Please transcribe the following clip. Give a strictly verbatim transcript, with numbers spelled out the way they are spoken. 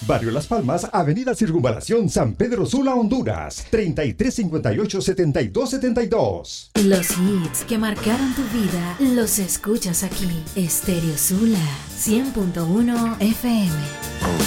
Barrio Las Palmas, Avenida Circunvalación, San Pedro Sula, Honduras. treinta y tres cincuenta y ocho, setenta y dos setenta y dos. Los hits que marcaron tu vida los escuchas aquí. Estéreo Sula, cien punto uno F M.